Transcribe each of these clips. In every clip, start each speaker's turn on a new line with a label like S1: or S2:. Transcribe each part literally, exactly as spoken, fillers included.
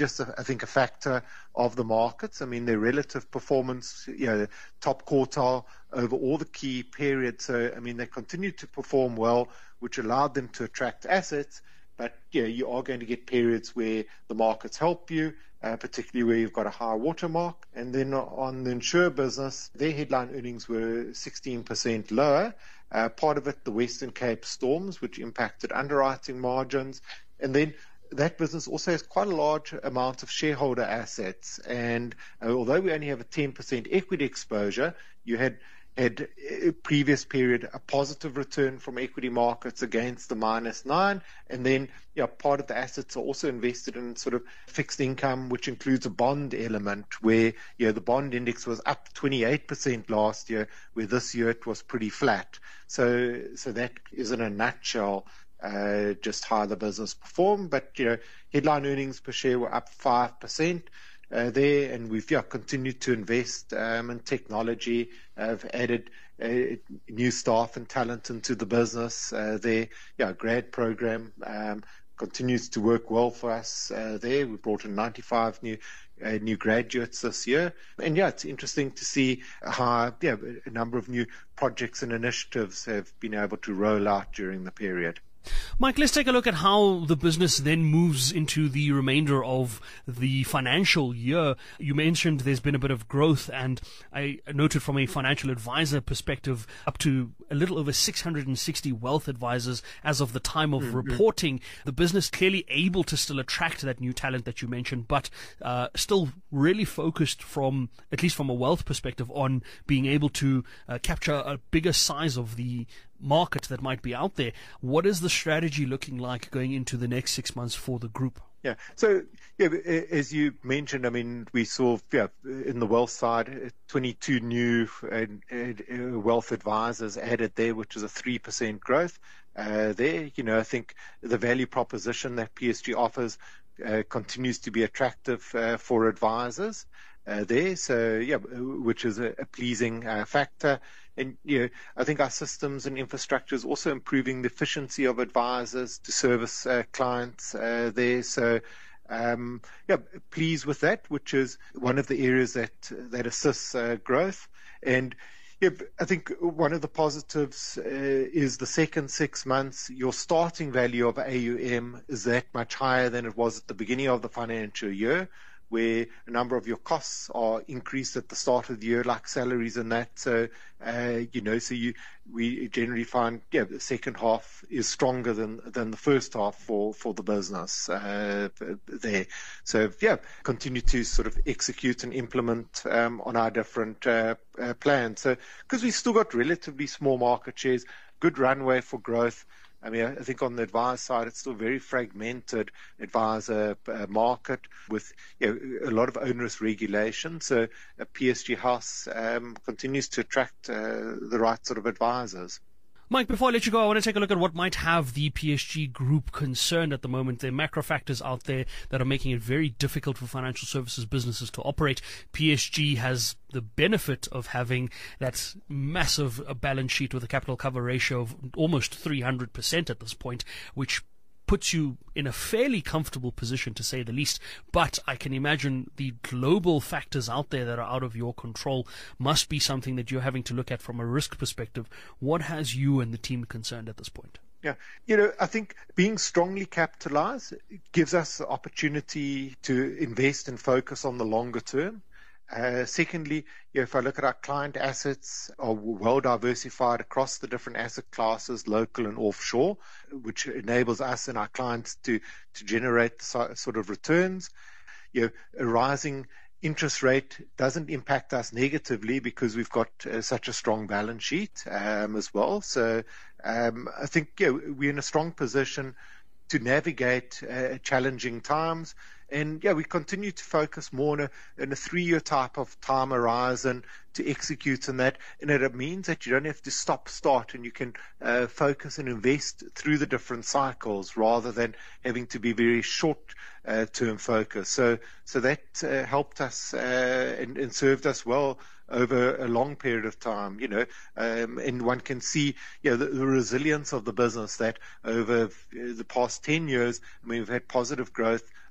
S1: just, a, I think, a factor of the markets. I mean, their relative performance, you know, top quartile over all the key periods. So, I mean, they continue to perform well, which allowed them to attract assets. But, yeah, you are going to get periods where the markets help you, uh, particularly where you've got a high watermark. And then on the Insure business, their headline earnings were sixteen percent lower. Uh, part of it, the Western Cape storms, which impacted underwriting margins. And then that business also has quite a large amount of shareholder assets. And uh, although we only have a ten percent equity exposure, you had had a previous period a positive return from equity markets against the minus nine. And then yeah, part of the assets are also invested in sort of fixed income, which includes a bond element where you know, the bond index was up twenty-eight percent last year, where this year it was pretty flat. So, so that is in a nutshell Uh, just how the business performed. But, you know, headline earnings per share were up five percent uh, there, and we've yeah, continued to invest um, in technology. Uh, have added uh, new staff and talent into the business. Uh, their yeah, grad program um, continues to work well for us uh, there. We brought in ninety-five new uh, new graduates this year. And, yeah, it's interesting to see how yeah, a number of new projects and initiatives have been able to roll out during the period.
S2: Mike, let's take a look at how the business then moves into the remainder of the financial year. You mentioned there's been a bit of growth, and I noted from a financial advisor perspective up to a little over six hundred sixty wealth advisors as of the time of mm-hmm. reporting. The business clearly able to still attract that new talent that you mentioned, but uh, still really focused from, at least from a wealth perspective, on being able to uh, capture a bigger size of the market that might be out there. What is the strategy looking like going into the next six months for the group?
S1: Yeah. So, yeah, as you mentioned, I mean, we saw, yeah, in the wealth side, twenty-two new uh, uh, wealth advisors added there, which is a three percent growth uh, there. You know, I think the value proposition that P S G offers uh, continues to be attractive uh, for advisors uh, there. So, yeah, which is a, a pleasing uh, factor. And, you know, I think our systems and infrastructure is also improving the efficiency of advisors to service uh, clients uh, there. So, um, yeah, pleased with that, which is one of the areas that that assists uh, growth. And yeah, I think one of the positives uh, is the second six months, your starting value of A U M is that much higher than it was at the beginning of the financial year, where a number of your costs are increased at the start of the year, like salaries and that. So, uh, you know, so you, we generally find, yeah, the second half is stronger than, than the first half for, for the business, uh, there. So, yeah, continue to sort of execute and implement, um, on our different, uh, uh plans. So, because we've still got relatively small market shares, good runway for growth. I mean, I think on the advisor side, it's still very fragmented advisor uh, market with you know, a lot of onerous regulation. So uh, P S G House um, continues to attract uh, the right sort of advisors.
S2: Mike, before I let you go, I want to take a look at what might have the P S G group concerned at the moment. There are macro factors out there that are making it very difficult for financial services businesses to operate. P S G has the benefit of having that massive balance sheet with a capital cover ratio of almost three hundred percent at this point, which puts you in a fairly comfortable position, to say the least. But I can imagine the global factors out there that are out of your control must be something that you're having to look at from a risk perspective. What has you and the team concerned at this point?
S1: Yeah, you know, I think being strongly capitalized gives us the opportunity to invest and focus on the longer term. Uh, secondly, you know, if I look at our client assets, are well diversified across the different asset classes, local and offshore, which enables us and our clients to, to generate so, sort of returns. You know, a rising interest rate doesn't impact us negatively because we've got uh, such a strong balance sheet um, as well. So um, I think yeah, we're in a strong position to navigate uh, challenging times. And yeah, we continue to focus more on a, in a three-year type of time horizon to execute on that. And it means that you don't have to stop, start, and you can uh, focus and invest through the different cycles rather than having to be very short-term uh, focused. So, so that uh, helped us uh, and, and served us well over a long period of time, you know, um, and one can see, you know, the, the resilience of the business that over the past ten years, I mean, we've had positive growth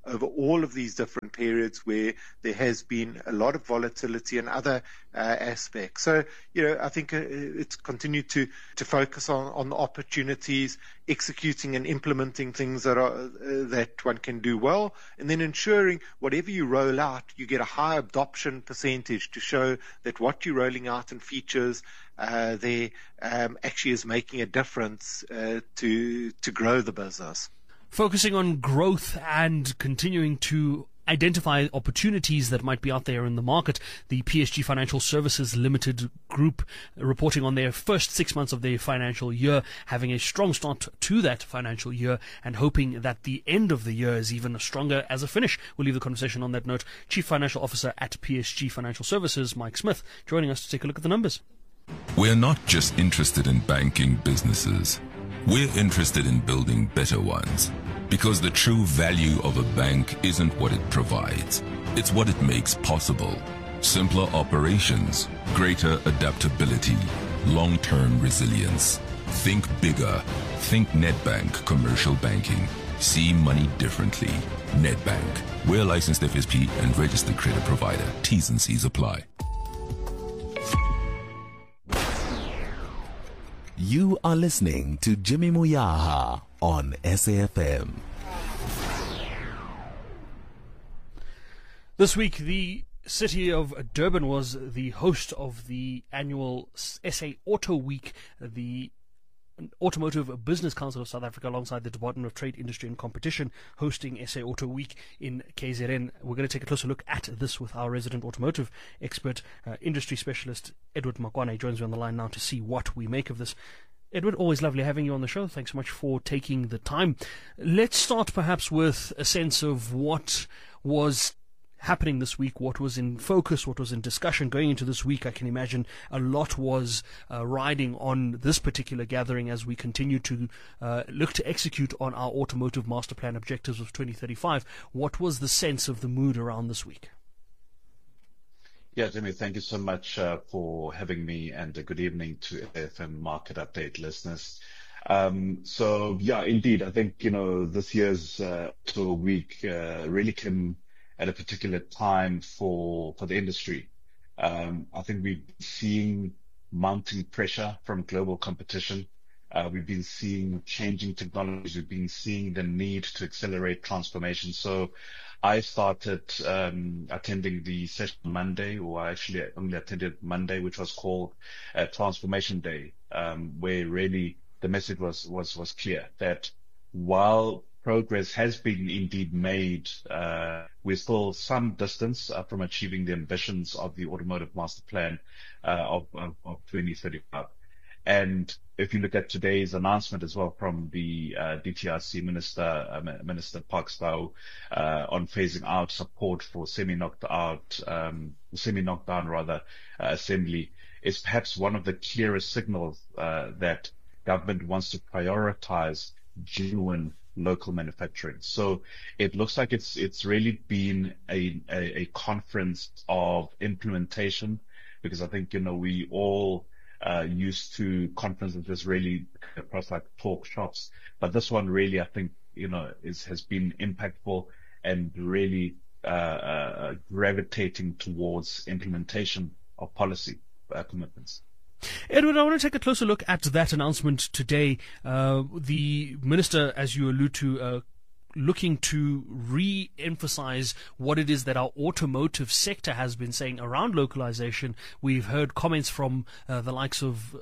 S1: over all of these different periods where there has been a lot of volatility and other uh, aspects. So, you know, I think uh, it's continued to, to focus on, on the opportunities, executing and implementing things that are uh, that one can do well, and then ensuring whatever you roll out, you get a high adoption percentage to show that what you're rolling out and features uh, there um, actually is making a difference uh, to to grow the business.
S2: Focusing on growth and continuing to identify opportunities that might be out there in the market. The P S G Financial Services Limited Group reporting on their first six months of their financial year, having a strong start to that financial year and hoping that the end of the year is even stronger as a finish. We'll leave the conversation on that note. Chief Financial Officer at P S G Financial Services, Mike Smith, joining us to take a look at the numbers.
S3: We're not just interested in banking businesses. We're interested in building better ones. Because the true value of a bank isn't what it provides, it's what it makes possible. Simpler operations, greater adaptability, long-term resilience. Think bigger. Think Nedbank Commercial Banking. See money differently. Nedbank. We're licensed F S P and registered credit provider. T's and C's apply.
S4: You are listening to Jimmy Moyaha on S A F M.
S2: This week, the city of Durban was the host of the annual S A Auto Week, the Automotive Business Council of South Africa, alongside the Department of Trade, Industry and Competition, hosting S A Auto Week in K Z N. We're going to take a closer look at this with our resident automotive expert, uh, industry specialist, Edward Makwane, joins me on the line now to see what we make of this. Edward, always lovely having you on the show. Thanks so much for taking the time. Let's start perhaps with a sense of what was happening this week, what was in focus, what was in discussion going into this week. I can imagine a lot was uh, riding on this particular gathering as we continue to uh, look to execute on our automotive master plan objectives of twenty thirty-five. What was the sense of the mood around this week?
S5: Yeah, Jimmy, thank you so much uh, for having me, and a good evening to A F M Market Update listeners. Um, so, yeah, indeed, I think, you know, this year's uh, Auto Week uh, really came at a particular time for for the industry. Um, I think we've been seeing mounting pressure from global competition. Uh, we've been seeing changing technologies. We've been seeing the need to accelerate transformation. So I started um, attending the session Monday, or I actually only attended Monday, which was called uh, Transformation Day, um, where really the message was, was, was clear that while progress has been indeed made, uh, we're still some distance uh, from achieving the ambitions of the Automotive Master Plan uh, of, of, of twenty thirty-five. And if you look at today's announcement as well from the uh, D T R C Minister, uh, Minister Parkstou, uh, on phasing out support for semi-knocked out, um, semi-knocked down rather, uh, assembly, is perhaps one of the clearest signals uh, that government wants to prioritize genuine local manufacturing. So it looks like it's it's really been a, a, a conference of implementation, because I think, you know, we all uh, used to conferences just really across like talk shops, but this one really, I think, you know, is has been impactful and really uh, uh, gravitating towards implementation of policy uh, commitments.
S2: Edward, I want to take a closer look at that announcement today. Uh, the minister, as you allude to, uh, looking to re-emphasize what it is that our automotive sector has been saying around localization. We've heard comments from uh, the likes of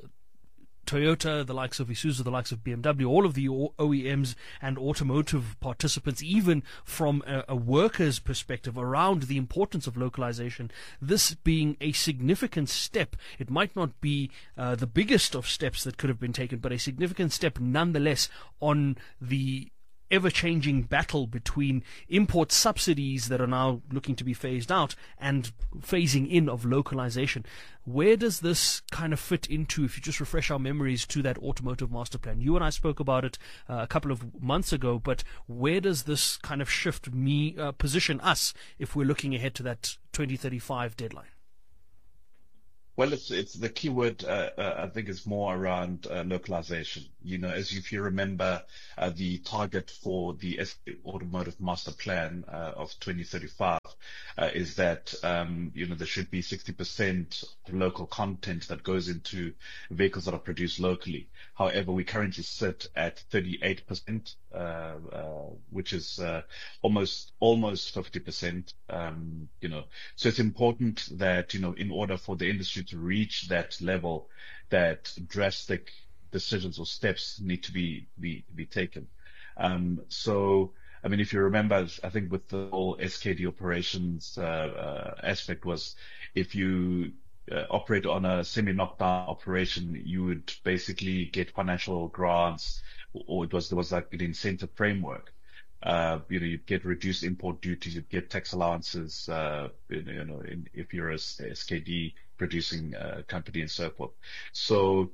S2: Toyota, the likes of Isuzu, the likes of B M W, all of the O E Ms and automotive participants, even from a, a worker's perspective, around the importance of localization. This being a significant step. It might not be uh, the biggest of steps that could have been taken, but a significant step nonetheless on the ever-changing battle between import subsidies that are now looking to be phased out and phasing in of localization. Where does this kind of fit into, if you just refresh our memories, to that automotive master plan? You and I spoke about it uh, a couple of months ago, but where does this kind of shift me uh, position us if we're looking ahead to that twenty thirty-five deadline?
S5: Well, it's it's the key word, uh, uh, I think, is more around uh, localization. You know, as if you remember, uh, the target for the S K Automotive Master Plan uh, of twenty thirty-five uh, is that, um, you know, there should be sixty percent local content that goes into vehicles that are produced locally. However, we currently sit at thirty-eight percent, uh, uh, which is uh, almost almost fifty percent. Um, you know, so it's important that, you know, in order for the industry to reach that level, that drastic decisions or steps need to be be, be taken. Um, so, I mean, if you remember, I think with the whole S K D operations uh, uh, aspect was, if you uh, operate on a semi-knockdown operation, you would basically get financial grants, or it was there was like an incentive framework. Uh, you know, you'd get reduced import duties, you'd get tax allowances, uh, you know, you know in, if you're a S K D producing uh, company and so forth. So,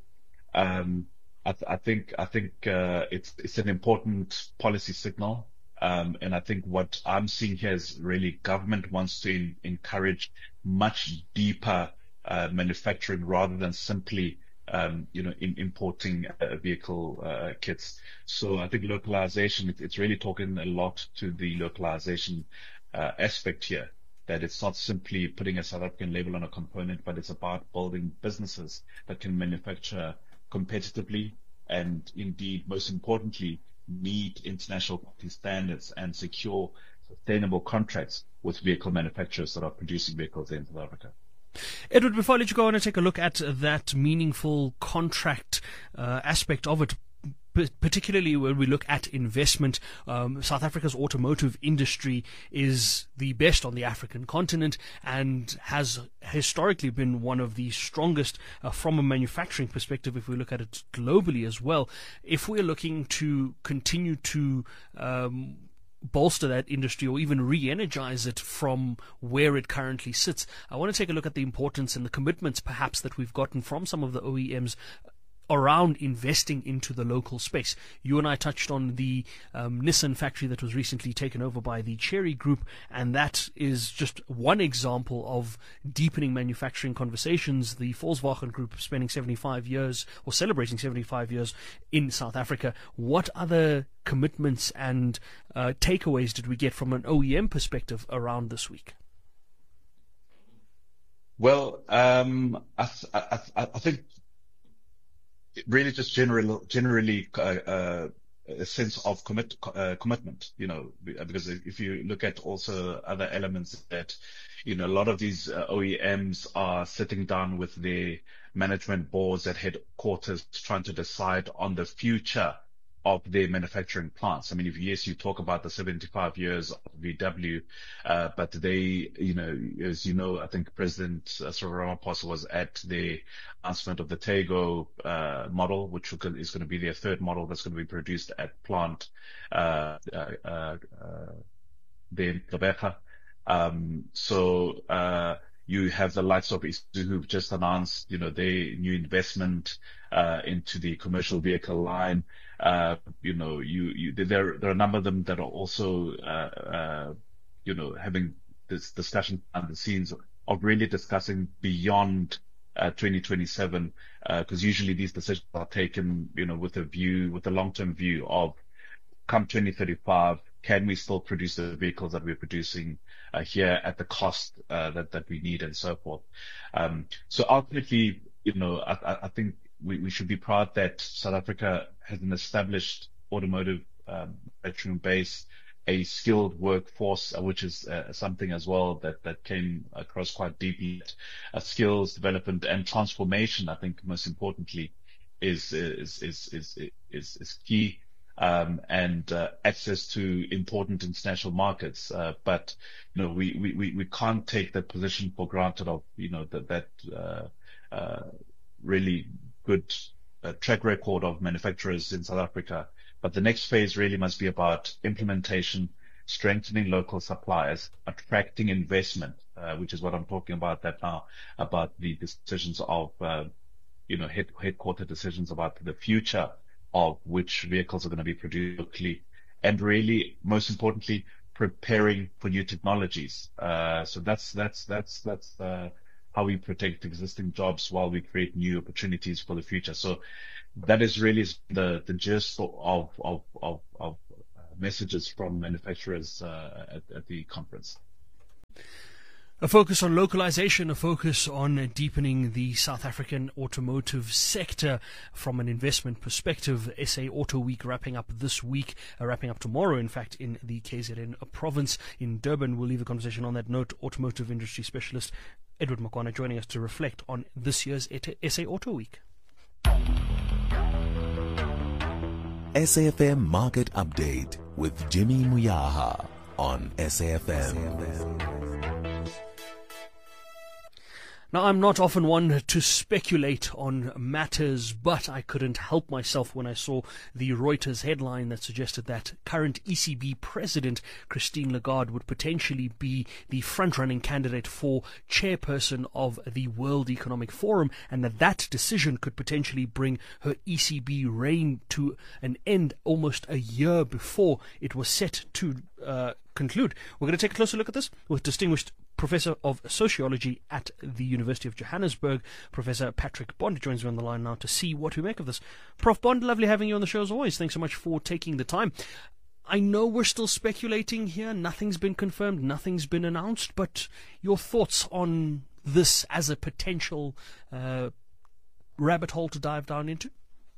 S5: um, I, th- I think, I think, uh, it's, it's an important policy signal. Um, and I think what I'm seeing here is really government wants to in, encourage much deeper, uh, manufacturing rather than simply Um, you know, in importing uh, vehicle uh, kits. So I think localization, it, it's really talking a lot to the localization uh, aspect here, that it's not simply putting a South African label on a component, but it's about building businesses that can manufacture competitively and indeed, most importantly, meet international quality standards and secure sustainable contracts with vehicle manufacturers that are producing vehicles in South Africa.
S2: Edward, before I let you go, I want to take a look at that meaningful contract uh, aspect of it, p- particularly when we look at investment. Um, South Africa's automotive industry is the best on the African continent and has historically been one of the strongest uh, from a manufacturing perspective, if we look at it globally as well. If we're looking to continue to um, bolster that industry or even re-energize it from where it currently sits, I want to take a look at the importance and the commitments perhaps that we've gotten from some of the O E Ms around investing into the local space. You and I touched on the um, Nissan factory that was recently taken over by the Chery Group, and that is just one example of deepening manufacturing conversations. The Volkswagen Group spending seventy-five years or celebrating seventy-five years in South Africa. What other commitments and uh, takeaways did we get from an O E M perspective around this week?
S5: Well, um, I, th- I, I, I think really just generally, generally uh, uh, a sense of commit, uh, commitment, you know, because if you look at also other elements that, you know, a lot of these uh, O E Ms are sitting down with their management boards at headquarters trying to decide on the future of their manufacturing plants. I mean, if yes, you talk about the seventy-five years of V W, uh, but they, you know, as you know, I think President Cyril Ramaphosa was at the announcement of the Tego uh, model, which is going to be their third model that's going to be produced at plant uh, uh, uh, there in Gqeberha. Um, so uh, you have the likes of Isuzu who've just announced, you know, their new investment uh, into the commercial vehicle line. Uh, you know, you, you, there, there are a number of them that are also, uh, uh, you know, having this discussion behind the scenes of really discussing beyond, uh, twenty twenty-seven, uh, cause usually these decisions are taken, you know, with a view, with a long-term view of come twenty thirty-five, can we still produce the vehicles that we're producing, uh, here at the cost, uh, that, that we need and so forth. Um, so ultimately, you know, I, I think, We, we should be proud that South Africa has an established automotive um, manufacturing base, a skilled workforce, uh, which is uh, something as well that, that came across quite deeply. Uh, skills development and transformation, I think, most importantly, is is is is is, is key, um, and uh, access to important international markets. Uh, but you know, we, we we can't take that position for granted of you know that that uh, uh, really good uh, track record of manufacturers in South Africa. But the next phase really must be about implementation, strengthening local suppliers, attracting investment, uh, which is what I'm talking about that now, about the decisions of, uh, you know, head, headquarter decisions about the future of which vehicles are going to be produced locally, and really, most importantly, preparing for new technologies. Uh, so that's, that's, that's, that's, uh, how we protect existing jobs while we create new opportunities for the future. So that is really the, the gist of, of, of, of messages from manufacturers uh, at, at the conference.
S2: A focus on localization, a focus on deepening the South African automotive sector from an investment perspective. S A Auto Week wrapping up this week, uh, wrapping up tomorrow, in fact, in the K Z N province in Durban. We'll leave the conversation on that note. Automotive industry specialist Edward Makwana joining us to reflect on this year's S A Auto Week.
S4: S A F M Market Update with Jimmy Muyaha on S A F M.
S2: Now, I'm not often one to speculate on matters, but I couldn't help myself when I saw the Reuters headline that suggested that current E C B President Christine Lagarde would potentially be the front-running candidate for chairperson of the World Economic Forum, and that that decision could potentially bring her E C B reign to an end almost a year before it was set to uh, conclude. We're going to take a closer look at this with distinguished Professor of Sociology at the University of Johannesburg, Professor Patrick Bond, joins me on the line now to see what we make of this. Professor Bond, lovely having you on the show as always. Thanks so much for taking the time. I know we're still speculating here. Nothing's been confirmed. Nothing's been announced. But your thoughts on this as a potential uh, rabbit hole to dive down into?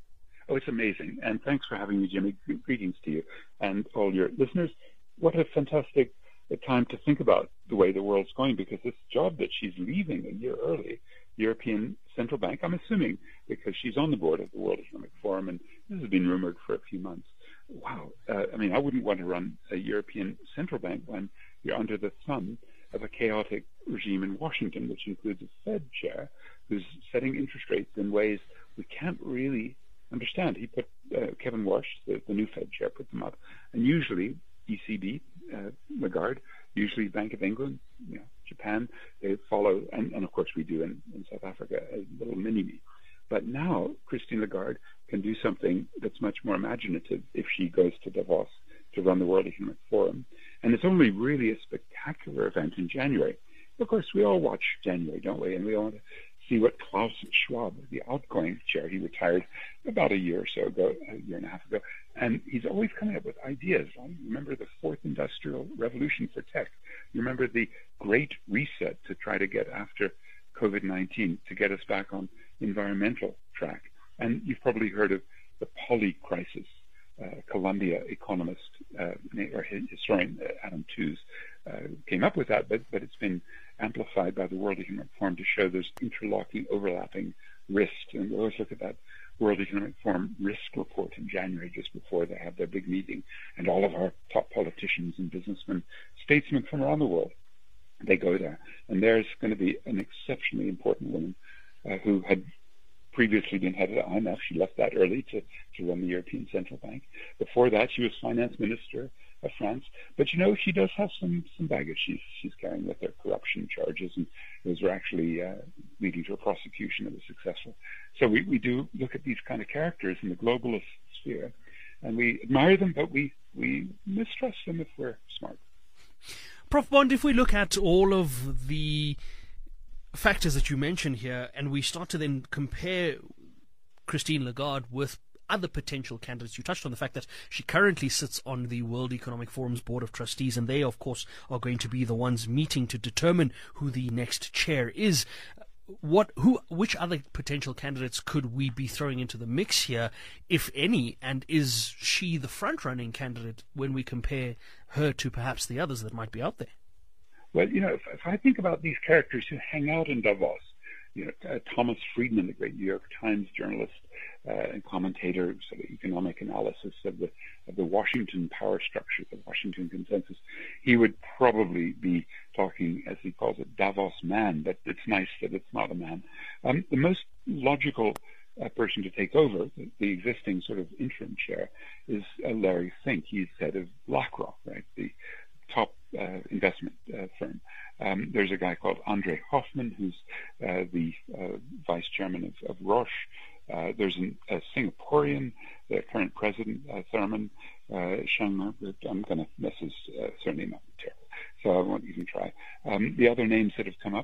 S6: Oh, it's amazing. And thanks for having me, Jimmy. Greetings to you and all your listeners. What a fantastic time to think about the way the world's going, because this job that she's leaving a year early, European Central Bank, I'm assuming because she's on the board of the World Economic Forum, and this has been rumored for a few months. Wow. Uh, I mean, I wouldn't want to run a European Central Bank when you're under the thumb of a chaotic regime in Washington, which includes a Fed chair who's setting interest rates in ways we can't really understand. He put uh, Kevin Walsh, the, the new Fed chair, put them up, and usually E C B, uh, Lagarde, usually Bank of England, you know, Japan, they follow, and, and of course we do in, in South Africa, a little mini-me. But now Christine Lagarde can do something that's much more imaginative if she goes to Davos to run the World Economic Forum. And it's only really a spectacular event in January. Of course, we all watch January, don't we? And we all want to see what Klaus Schwab, the outgoing chair, he retired about a year or so ago, a year and a half ago, and he's always coming up with ideas. I remember the fourth industrial revolution for tech. You remember the great reset to try to get after COVID nineteen, to get us back on environmental track. And you've probably heard of the poly crisis. Uh, Columbia economist uh, or historian uh, Adam Tooze uh, came up with that, but, but it's been amplified by the World Economic Forum to show there's interlocking, overlapping risks. And we always look at that World Economic Forum risk report in January, just before they have their big meeting, and all of our top politicians and businessmen, statesmen from around the world, they go there. And there's going to be an exceptionally important woman uh, who had previously been head of the I M F. She left that early to, to run the European Central Bank. Before that, she was finance minister of France. But, you know, she does have some, some baggage she's, she's carrying with her, corruption charges, and those were actually uh, leading to a prosecution that was successful. So we, we do look at these kind of characters in the globalist sphere, and we admire them, but we, we mistrust them if we're smart.
S2: Professor Bond, if we look at all of the factors that you mentioned here, and we start to then compare Christine Lagarde with other potential candidates. You touched on the fact that she currently sits on the World Economic Forum's Board of Trustees, and they, of course, are going to be the ones meeting to determine who the next chair is. What, who, which other potential candidates could we be throwing into the mix here, if any, and is she the front-running candidate when we compare her to perhaps the others that might be out there?
S6: Well, you know, if, if I think about these characters who hang out in Davos, you know, uh, Thomas Friedman, the great New York Times journalist uh, and commentator, sort of economic analysis of the of the Washington power structure, the Washington consensus, he would probably be talking, as he calls it, Davos man, but it's nice that it's not a man. Um, the most logical uh, person to take over, the, the existing sort of interim chair, is uh, Larry Fink. He's head of BlackRock, right, the top uh, investment uh, firm. Um, there's a guy called Andre Hoffman, who's uh, the uh, vice chairman of, of Roche. Uh, there's an, a Singaporean, the current president, uh, Thurman uh, Shang. I'm going to mess his uh, surname up, terrible, so I won't even try. Um, the other names that have come up,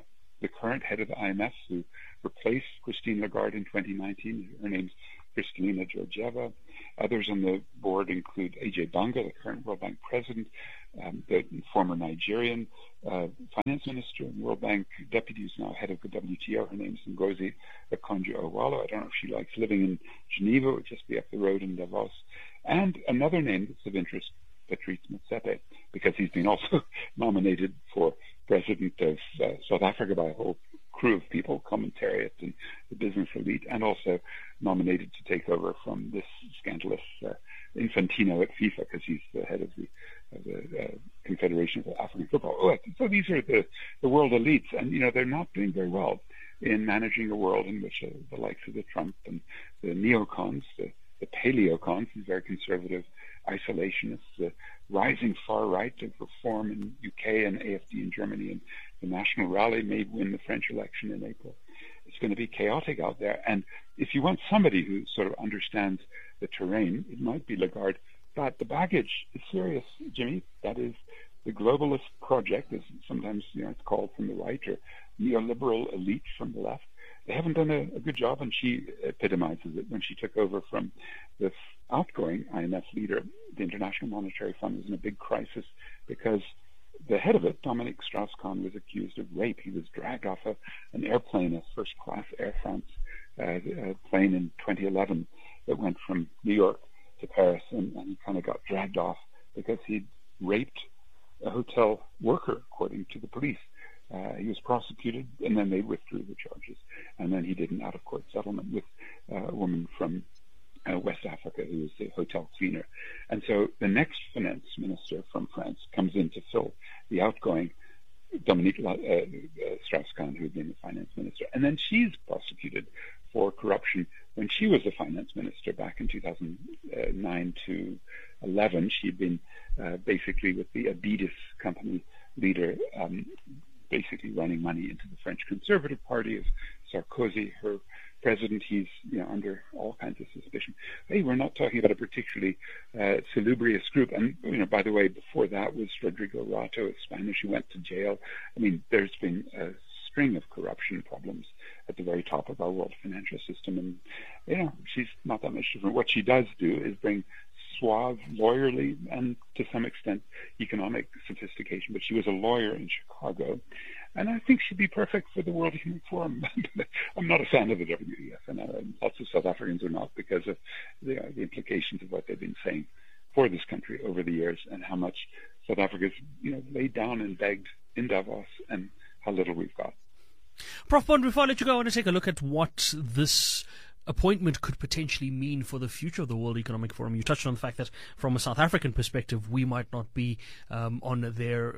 S6: the current head of the I M F, who replaced Christine Lagarde in twenty nineteen. Her name's Kristalina Georgieva. Others on the board include Ajay Banga, the current World Bank president, um, the former Nigerian uh, finance minister and World Bank deputy, who's now head of the W T O. Her name's Ngozi Okonjo-Iweala. I don't know if she likes living in Geneva, it would just be up the road in Davos. And another name that's of interest, Patrice Motsepe, because he's been also nominated for president of uh, South Africa by a whole crew of people, commentariat and the business elite, and also nominated to take over from this scandalous uh, Infantino at FIFA, because he's the head of the, of the uh, Confederation of African Football. Oh, so these are the, the world elites, and you know they're not doing very well in managing a world in which uh, the likes of the Trump and the neocons, the, the paleocons, these very conservative isolationists, the rising far right of reform in U K and A F D in Germany, and the National Rally may win the French election in April. It's going to be chaotic out there. And if you want somebody who sort of understands the terrain, it might be Lagarde. But the baggage is serious, Jimmy. That is the globalist project, as sometimes you know it's called from the right, or neoliberal elite from the left. They haven't done a, a good job, and she epitomizes it when she took over from this outgoing I M F leader. The International Monetary Fund was in a big crisis because the head of it, Dominique Strauss-Kahn, was accused of rape. He was dragged off a, an airplane, a first-class Air France uh, plane in twenty eleven that went from New York to Paris, and, and he kind of got dragged off because he'd raped a hotel worker, according to the police. Uh, he was prosecuted, and then they withdrew the charges. And then he did an out-of-court settlement with uh, a woman from uh, West Africa who was the hotel cleaner. And so the next finance minister from France comes in to fill the outgoing Dominique uh, uh, Strauss-Kahn, who had been the finance minister. And then she's prosecuted for corruption when she was the finance minister back in two thousand nine to eleven. She'd been uh, basically with the Adidas company leader, um, basically running money into the French Conservative Party of Sarkozy, her president. He's you know under all kinds of suspicion. Hey, we're not talking about a particularly uh, salubrious group. And you know, by the way, before that was Rodrigo Rato, a Spanish who went to jail. I mean, there's been a string of corruption problems at the very top of our world financial system, and you know, she's not that much different. What she does do is bring suave, lawyerly, and to some extent economic sophistication. But she was a lawyer in Chicago, and I think she'd be perfect for the World Economic Forum. I'm not a fan of the W E F, and uh, lots of South Africans are not, because of the, uh, the implications of what they've been saying for this country over the years, and how much South Africa's you know laid down and begged in Davos, and how little we've got.
S2: Professor Bond, before I let you go, I want to take a look at what this appointment could potentially mean for the future of the World Economic Forum. You touched on the fact that from a South African perspective, we might not be um, on their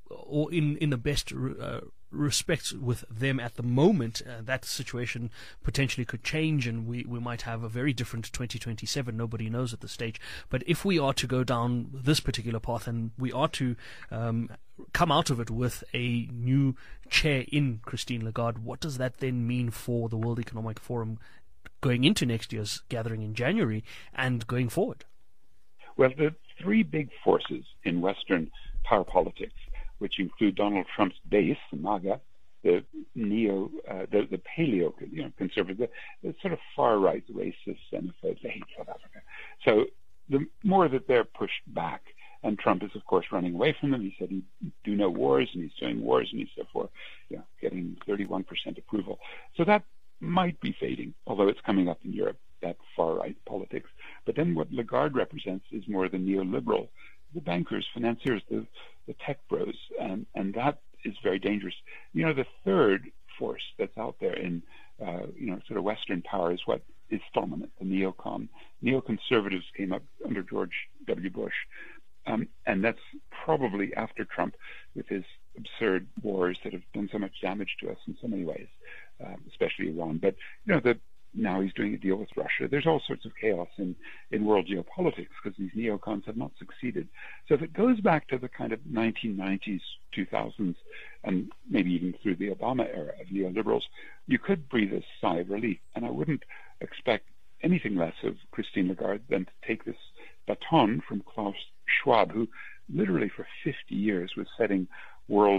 S2: or in, in the best uh, respect with them at the moment. Uh, that situation potentially could change, and we, we might have a very different twenty twenty-seven. Nobody knows at this stage. But if we are to go down this particular path, and we are to um, come out of it with a new chair in Christine Lagarde, what does that then mean for the World Economic Forum going into next year's gathering in January and going forward?
S6: Well, the three big forces in Western power politics, which include Donald Trump's base, the MAGA, the neo, uh, the, the paleo, you know, conservative, the, the sort of far right racists, xenophobes, they hate South Africa. So the more that they're pushed back, and Trump is, of course, running away from them. He said he'd do no wars, and he's doing wars, and he's therefore, you know, getting thirty-one percent approval. So that might be fading, although it's coming up in Europe, that far-right politics. But then what Lagarde represents is more the neoliberal, the bankers, financiers, the, the tech bros, and, and that is very dangerous. You know, the third force that's out there in, uh, you know, sort of Western power is what is dominant, the neocon. Neoconservatives came up under George W. Bush, um, and that's probably after Trump with his absurd wars that have done so much damage to us in so many ways, uh, especially Iran. But, you know, the now he's doing a deal with Russia. There's all sorts of chaos in, in world geopolitics because these neocons have not succeeded. So if it goes back to the kind of nineteen nineties, two thousands, and maybe even through the Obama era of neoliberals, you could breathe a sigh of relief. And I wouldn't expect anything less of Christine Lagarde than to take this baton from Klaus Schwab, who literally for fifty years was setting world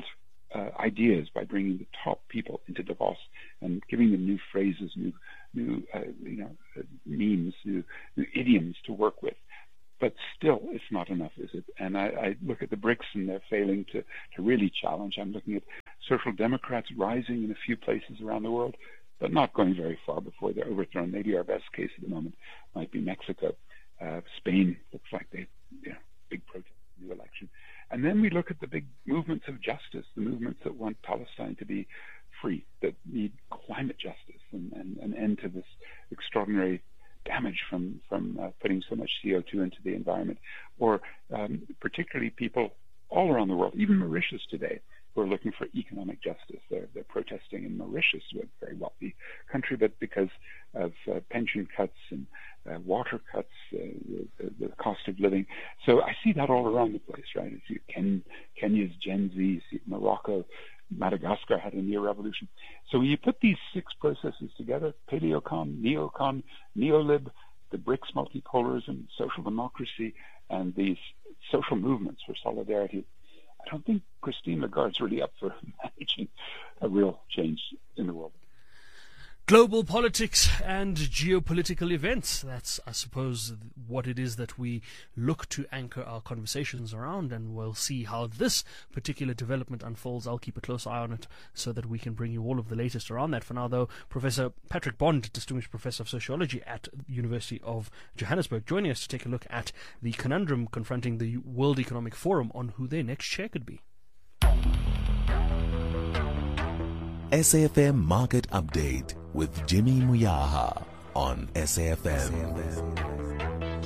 S6: uh, ideas, by bringing the top people into Davos and giving them new phrases, new, new, uh, you know, uh, memes, new, new idioms to work with. But still, it's not enough, is it? And I, I look at the BRICS, and they're failing to, to really challenge. I'm looking at social democrats rising in a few places around the world, but not going very far before they're overthrown. Maybe our best case at the moment might be Mexico. Uh, Spain looks like they, you know, big protest, new election. And then we look at the big movements of justice, the movements that want Palestine to be free, that need climate justice and, and an end to this extraordinary damage from, from uh, putting so much C O two into the environment, or um, particularly people all around the world, even Mauritius today, who are looking for economic justice. They're, they're protesting in Mauritius, a very wealthy country, but because of uh, pension cuts and uh, water cuts, uh, the, the cost of living. So I see that all around the place, right? I see Ken, Kenya's Gen Z, you see Morocco, Madagascar had a near revolution. So when you put these six processes together, paleocon, neocon, neolib, the BRICS multipolarism, social democracy, and these social movements for solidarity, I don't think Christine Lagarde's really up for managing a real change in the world.
S2: Global politics and geopolitical events. That's, I suppose, what it is that we look to anchor our conversations around, and we'll see how this particular development unfolds. I'll keep a close eye on it so that we can bring you all of the latest around that. For now, though, Professor Patrick Bond, Distinguished Professor of Sociology at the University of Johannesburg, joining us to take a look at the conundrum confronting the World Economic Forum on who their next chair could be.
S4: S A F M Market Update with Jimmy Muyaha on S A F M.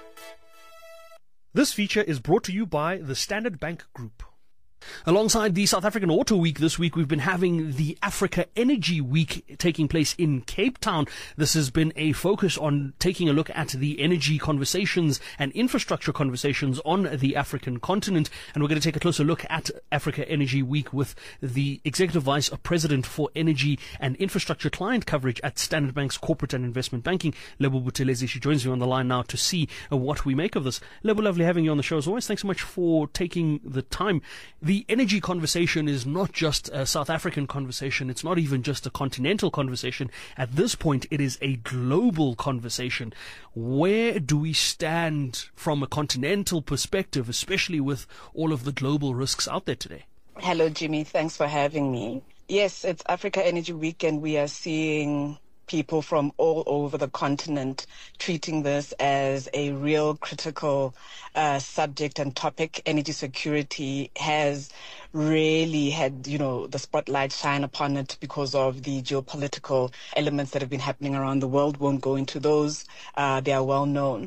S2: This feature is brought to you by the Standard Bank Group. Alongside the South African Auto Week this week, we've been having the Africa Energy Week taking place in Cape Town. This has been a focus on taking a look at the energy conversations and infrastructure conversations on the African continent. And we're going to take a closer look at Africa Energy Week with the Executive Vice President for Energy and Infrastructure Client Coverage at Standard Bank's Corporate and Investment Banking, Lebo Buthelezi. She joins me on the line now to see uh, what we make of this. Lebo, lovely having you on the show as always. Thanks so much for taking the time. The energy conversation is not just a South African conversation. It's not even just a continental conversation. At this point, it is a global conversation. Where do we stand from a continental perspective, especially with all of the global risks out there today?
S7: Hello, Jimmy. Thanks for having me. Yes, it's Africa Energy Week, and we are seeing people from all over the continent treating this as a real critical uh, subject and topic. Energy security has really had, you know, the spotlight shine upon it because of the geopolitical elements that have been happening around the world. Won't go into those. Uh, they are well known.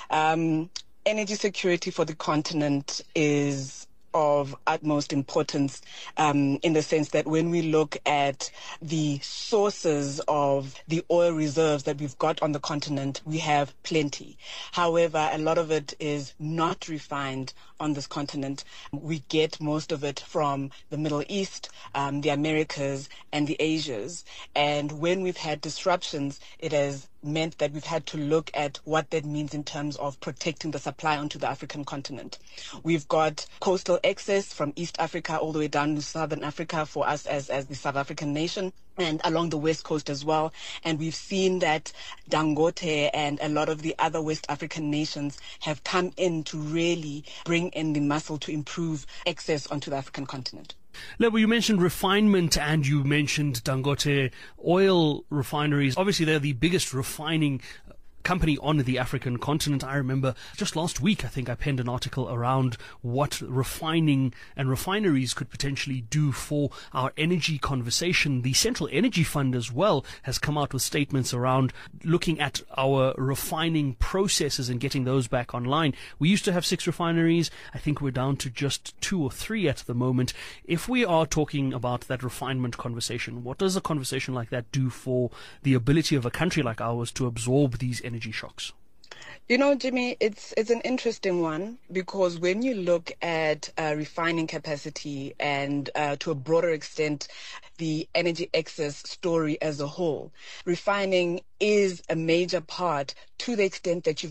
S7: Um, energy security for the continent is of utmost importance um, in the sense that when we look at the sources of the oil reserves that we've got on the continent, we have plenty. However, a lot of it is not refined on this continent. We get most of it from the Middle East, um, the Americas, and the Asias. And when we've had disruptions, it has meant that we've had to look at what that means in terms of protecting the supply onto the African continent. We've got coastal access from East Africa all the way down to Southern Africa for us as, as the South African nation, and along the West Coast as well. And we've seen that Dangote and a lot of the other West African nations have come in to really bring in the muscle to improve access onto the African continent.
S2: Lebo, you mentioned refinement and you mentioned Dangote oil refineries. Obviously, they're the biggest refining company on the African continent. I remember just last week, I think I penned an article around what refining and refineries could potentially do for our energy conversation. The Central Energy Fund as well has come out with statements around looking at our refining processes and getting those back online. We used to have six refineries. I think we're down to just two or three at the moment. If we are talking about that refinement conversation, what does a conversation like that do for the ability of a country like ours to absorb these energy energy shocks?
S7: You know, Jimmy, it's it's an interesting one because when you look at uh, refining capacity and uh, to a broader extent, the energy excess story as a whole, refining is a major part to the extent that you've got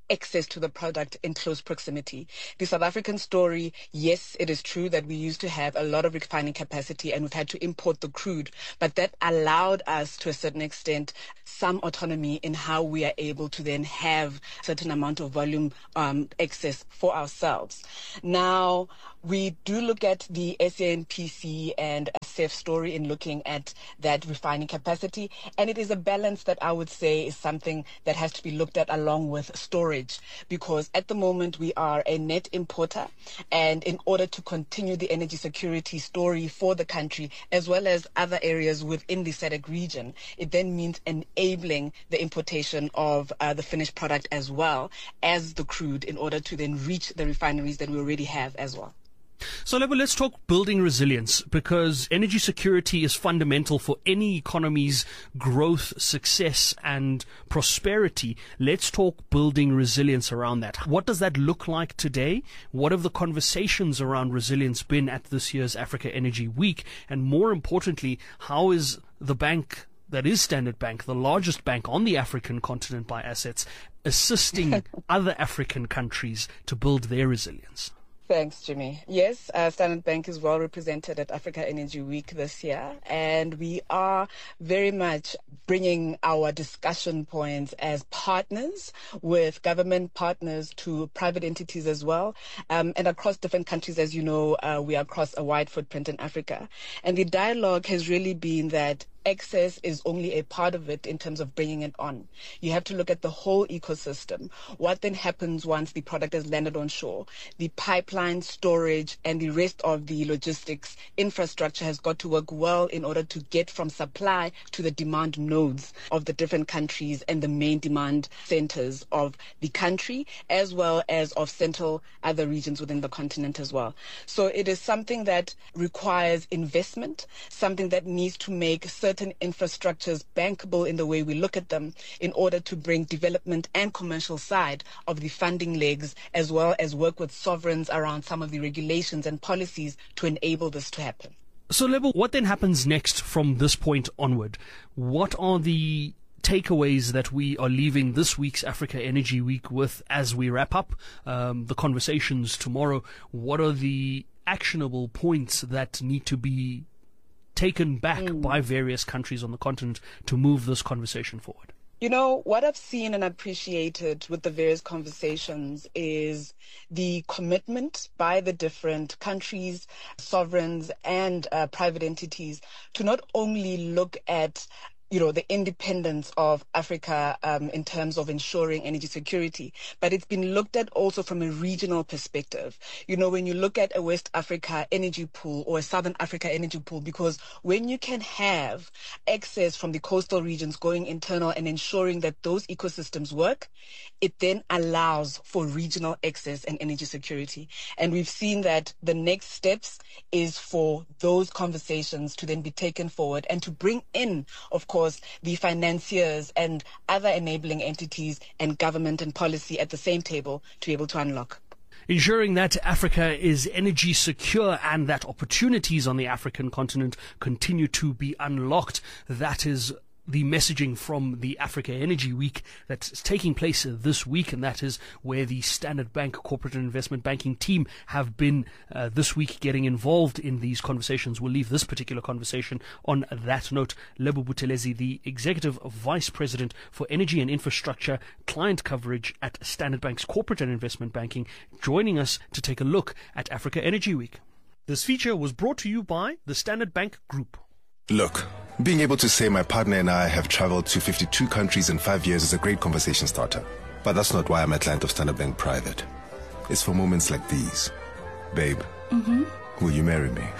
S7: access to the product in close proximity. The South African story, yes, it is true that we used to have a lot of refining capacity and we've had to import the crude, but that allowed us to a certain extent some autonomy in how we are able to then have a certain amount of volume um, access for ourselves. Now, we do look at the S A N P C and S A F story in looking at that refining capacity, and it is a balance that I would say is something that has to be looked at along with storage, because at the moment we are a net importer, and in order to continue the energy security story for the country as well as other areas within the S A D C region, it then means enabling the importation of uh, the finished product as well as the crude in order to then reach the refineries that we already have as well.
S2: So Lebo, let's talk building resilience, because energy security is fundamental for any economy's growth, success and prosperity. Let's talk building resilience around that. What does that look like today? What have the conversations around resilience been at this year's Africa Energy Week? And more importantly, how is the bank that is Standard Bank, the largest bank on the African continent by assets, assisting other African countries to build their resilience?
S7: Thanks, Jimmy. Yes, uh, Standard Bank is well represented at Africa Energy Week this year, and we are very much bringing our discussion points as partners with government partners to private entities as well, um, and across different countries. As you know, uh, we are across a wide footprint in Africa, and the dialogue has really been that access is only a part of it in terms of bringing it on. You have to look at the whole ecosystem. What then happens once the product has landed on shore? The pipeline, storage, and the rest of the logistics infrastructure has got to work well in order to get from supply to the demand nodes of the different countries and the main demand centers of the country, as well as of central other regions within the continent as well. So it is something that requires investment, something that needs to make certain certain infrastructures bankable in the way we look at them in order to bring development and commercial side of the funding legs, as well as work with sovereigns around some of the regulations and policies to enable this to happen.
S2: So, Lebo, what then happens next from this point onward? What are the takeaways that we are leaving this week's Africa Energy Week with as we wrap up um, the conversations tomorrow? What are the actionable points that need to be taken back mm. by various countries on the continent to move this conversation forward?
S7: You know, what I've seen and appreciated with the various conversations is the commitment by the different countries, sovereigns, and uh, private entities to not only look at you know, the independence of Africa um, in terms of ensuring energy security, but it's been looked at also from a regional perspective. You know, when you look at a West Africa energy pool or a Southern Africa energy pool, because when you can have access from the coastal regions going internal and ensuring that those ecosystems work, it then allows for regional access and energy security. And we've seen that the next steps is for those conversations to then be taken forward and to bring in, of course, the financiers and other enabling entities and government and policy at the same table to be able to unlock.
S2: Ensuring that Africa is energy secure and that opportunities on the African continent continue to be unlocked. That is the messaging from the Africa Energy Week that's taking place this week, and that is where the Standard Bank Corporate and Investment Banking team have been uh, this week getting involved in these conversations. We'll leave this particular conversation on that note. Lebo Buthelezi, the Executive Vice President for Energy and Infrastructure Client Coverage at Standard Bank's Corporate and Investment Banking, joining us to take a look at Africa Energy Week. This feature was brought to you by the Standard Bank Group.
S8: Look, being able to say my partner and I have traveled to fifty-two countries in five years is a great conversation starter. But that's not why I'm a client of Standard Bank Private. It's for moments like these. Babe, mm-hmm. Will you marry me?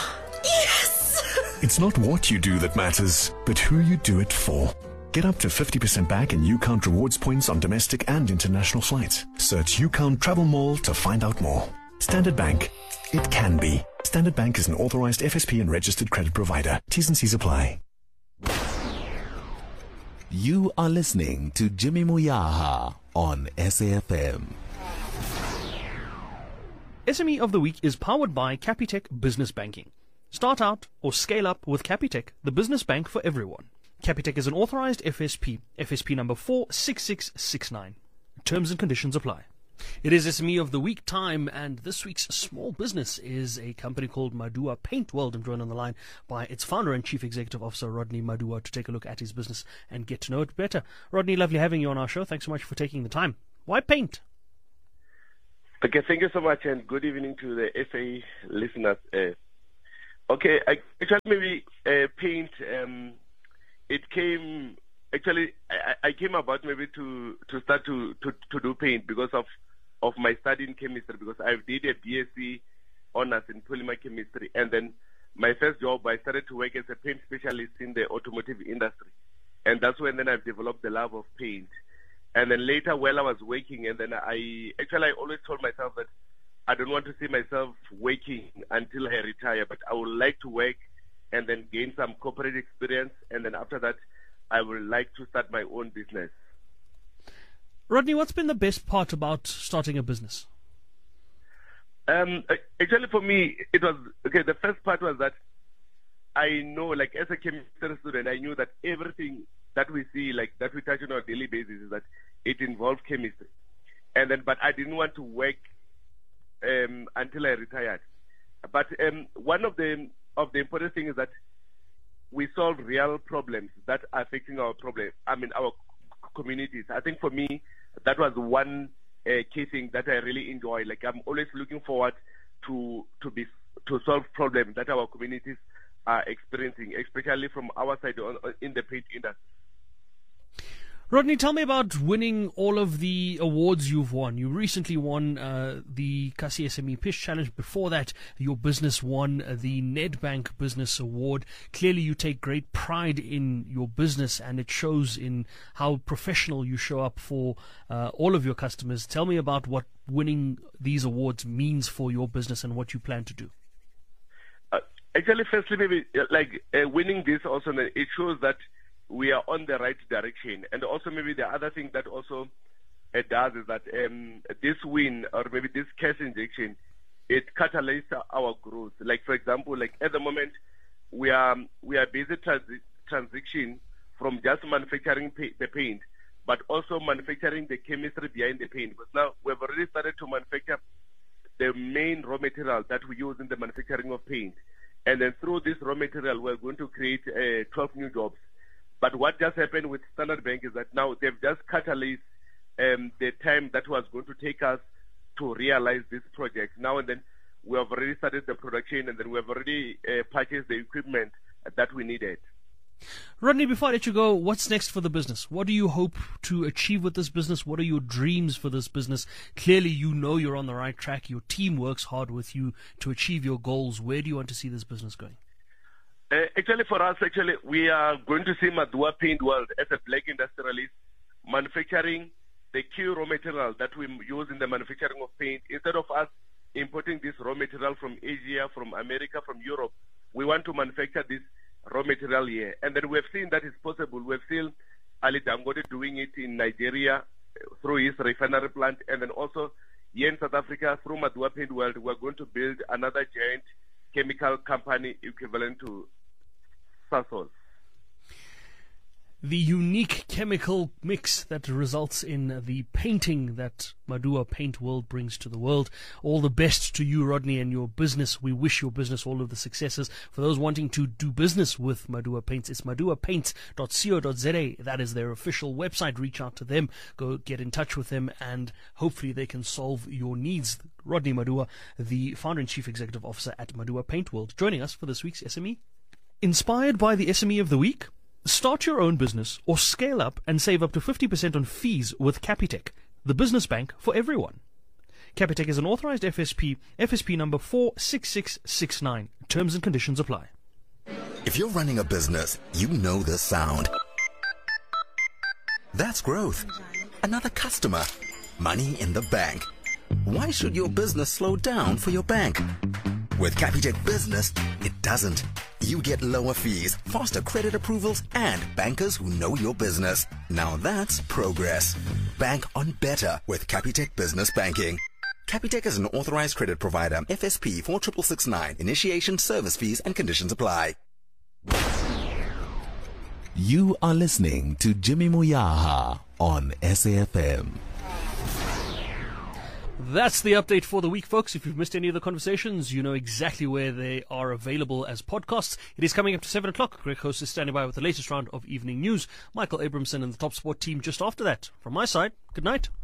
S9: Yes! It's not what you do that matters, but who you do it for. Get up to fifty percent back in UCount rewards points on domestic and international flights. Search UCount Travel Mall to find out more. Standard Bank. It can be. Standard Bank is an authorized F S P and registered credit provider. T's and C's apply.
S4: You are listening to Jimmy Muyaha on S A F M.
S2: S M E of the Week is powered by Capitec Business Banking. Start out or scale up with Capitec, the business bank for everyone. Capitec is an authorized F S P, F S P number four six six six nine. Terms and conditions apply. It is S M E of the Week time, and this week's small business is a company called Madua Paint World. I'm joined on the line by its founder and Chief Executive Officer, Rodney Madua, to take a look at his business and get to know it better. Rodney, lovely having you on our show. Thanks so much for taking the time. Why paint?
S10: Okay, thank you so much, and good evening to the S A E listeners. Uh, okay, I, actually, maybe uh, paint, um, it came, actually, I, I came about maybe to, to start to, to, to do paint because of of my study in chemistry, because I did a B S c honors in polymer chemistry, and then my first job, I started to work as a paint specialist in the automotive industry, and that's when then I've developed the love of paint. And then later, while I was working, and then I actually I always told myself that I don't want to see myself working until I retire, but I would like to work and then gain some corporate experience, and then after that, I would like to start my own business.
S2: Rodney, what's been the best part about starting a business?
S10: Um, actually, for me, it was, okay, the first part was that I know, like, as a chemistry student, I knew that everything that we see, like, that we touch on a daily basis is that it involves chemistry. And then, but I didn't want to work um, until I retired. But um, one of the, of the important things is that we solve real problems that are affecting our problem, I mean, our communities. I think for me, that was one uh, key thing that I really enjoy. Like, I'm always looking forward to to be to solve problems that our communities are experiencing, especially from our side on, on, in the paint industry.
S2: Rodney, tell me about winning all of the awards you've won. You recently won uh, the Kasi S M E Pitch Challenge. Before that, your business won the Nedbank Business Award. Clearly, you take great pride in your business, and it shows in how professional you show up for uh, all of your customers. Tell me about what winning these awards means for your business and what you plan to do.
S10: Uh, actually, firstly, maybe like uh, winning this also, it shows that we are on the right direction. And also maybe the other thing that also it does is that um, this win, or maybe this cash injection, it catalyzes our growth. Like, for example, like at the moment, we are we are busy transi- transition from just manufacturing pa- the paint, but also manufacturing the chemistry behind the paint. Because now we've already started to manufacture the main raw material that we use in the manufacturing of paint. And then through this raw material, we're going to create uh, twelve new jobs. But what just happened with Standard Bank is that now they've just catalyzed um, the time that was going to take us to realize this project. Now and then, we have already started the production, and then we have already uh, purchased the equipment that we needed.
S2: Rodney, before I let you go, what's next for the business? What do you hope to achieve with this business? What are your dreams for this business? Clearly, you know you're on the right track. Your team works hard with you to achieve your goals. Where do you want to see this business going?
S10: Uh, actually, for us, actually, we are going to see Madua Paint World as a black industrialist manufacturing the key raw material that we use in the manufacturing of paint. Instead of us importing this raw material from Asia, from America, from Europe, we want to manufacture this raw material here. And then we've seen that it's possible. We've seen Ali Dangote doing it in Nigeria through his refinery plant. And then also here in South Africa, through Madua Paint World, we're going to build another giant chemical company equivalent to Sasol.
S2: The unique chemical mix that results in the painting that Madua Paint World brings to the world. All the best to you, Rodney, and your business. We wish your business all of the successes. For those wanting to do business with Madua Paints, it's madua paints dot co dot za. That is their official website. Reach out to them, go get in touch with them, and hopefully they can solve your needs. Rodney Madua, the founder and chief executive officer at Madua Paint World, joining us for this week's S M E. Inspired by the S M E of the week? Start your own business or scale up and save up to fifty percent on fees with Capitec, the business bank for everyone. Capitec is an authorized F S P, F S P number four six six six nine. Terms and conditions apply.
S11: If you're running a business, you know this sound. That's growth. Another customer. Money in the bank. Why should your business slow down for your bank? With Capitec Business, it doesn't. You get lower fees, faster credit approvals, and bankers who know your business. Now that's progress. Bank on better with Capitec Business Banking. Capitec is an authorized credit provider. F S P four six six nine. Initiation, service fees, and conditions apply.
S4: You are listening to Jimmy Muyaha on S A F M.
S2: That's the update for the week, folks. If you've missed any of the conversations, you know exactly where they are available as podcasts. It is coming up to seven o'clock. Greg Host is standing by with the latest round of evening news. Michael Abramson and the Top Sport team just after that. From my side, good night.